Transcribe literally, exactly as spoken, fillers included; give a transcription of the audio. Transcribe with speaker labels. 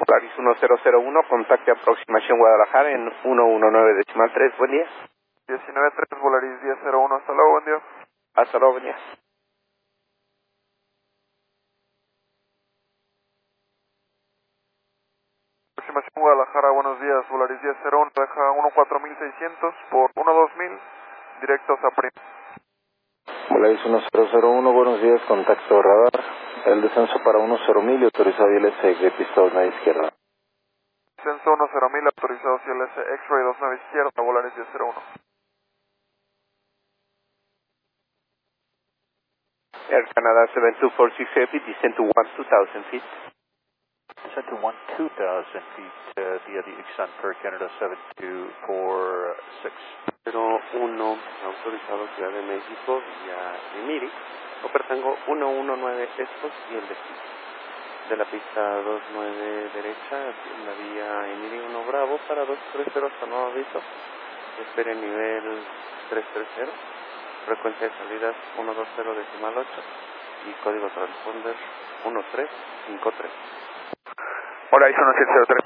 Speaker 1: Polaris uno cero cero uno, contacte aproximación Guadalajara en uno uno nueve decimal tres, buen día.
Speaker 2: diecinueve tres, Volaris diez cero uno, hasta luego, buen día.
Speaker 1: Hasta luego, buen día.
Speaker 2: Aproximación Guadalajara, buenos días, Volaris diez cero uno, deja uno cuatro mil seiscientos por uno dos mil, directos a Prim.
Speaker 3: Volaris uno cero cero uno, buenos días, contacto radar. El descenso para uno cero mil y autorizado I L S de pista dos nueve izquierda.
Speaker 2: Descenso uno cero mil, autorizado I L S X-Ray dos nueve izquierda, Volaris diez cero uno.
Speaker 1: Air Canada seven two four six heavy, descend to one two thousand feet.
Speaker 4: Descend to one two thousand feet uh, via the Ixon per Canada seven two four six.
Speaker 5: cero uno, autorizado Ciudad de México vía Emiri, Opertango uno uno nueve estos y el destino. De la pista dos nueve derecha, en la vía Emiri uno Bravo para dos tres cero hasta nuevo aviso. Espere nivel tres tres cero, frecuencia de salidas uno dos cero decimal ocho y código transponder uno tres cinco tres.
Speaker 2: Volaris uno siete cero tres.